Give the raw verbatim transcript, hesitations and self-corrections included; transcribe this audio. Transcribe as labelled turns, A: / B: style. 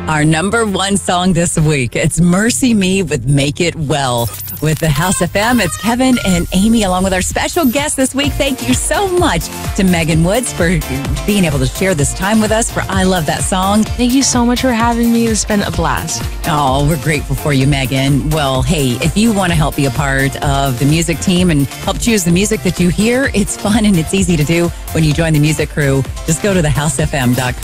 A: Our number one song this week, it's Mercy Me with Make It Well. With the House F M, it's Kevin and Amy along with our special guest this week. Thank you so much to Megan Woods for being able to share this time with us for I Love That Song.
B: Thank you so much for having me. It's been a blast.
A: Oh, we're grateful for you, Megan. Well, hey, if you want to help be a part of the music team and help choose the music that you hear, it's fun and it's easy to do when you join the music crew. Just go to the house f m dot com.